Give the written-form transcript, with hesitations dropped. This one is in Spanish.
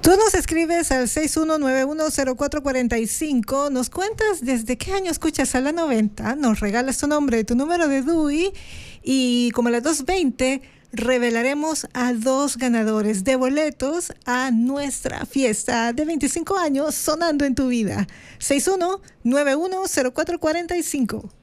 Tú nos escribes al 61910445, nos cuentas desde qué año escuchas a la 90, nos regalas tu nombre, tu número de DUI y como a las 2:20 revelaremos a 2 ganadores de boletos a nuestra fiesta de 25 años sonando en tu vida. 61910445.